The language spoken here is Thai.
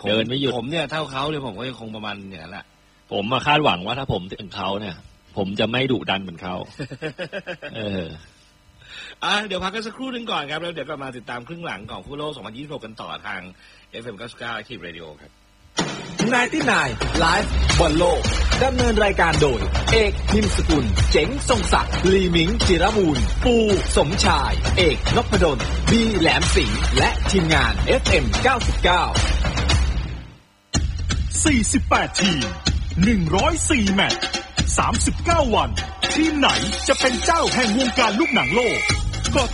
เดินไม่หยุดผมเนี่ยเท่าเขาเลยผมก็คงประมาณอย่างนั้นแหละผมมาคาดหวังว่าถ้าผมถึงเขาเนี่ยผมจะไม่ดุดันเหมือนเขาเดี๋ยวพักกันสักครู่นึงก่อนครับแล้วเดี๋ยวกลับมาติดตามครึ่งหลังของฟุตบอลโลก2026กันต่อทาง FM 99 Active Radio ครับ 99 Live บอลโลกดำเนินรายการโดยเอกพิมพ์สกุลเจ๋งทรงศักดิ์ลีมิงจิรมูลปูสมชายเอกนพดลบีแหลมสิงห์และทีมงาน FM 99 48 ทีม 104 แมตช์ 39 วันทีมไหนจะเป็นเจ้าแห่งวงการลูกหนังโลก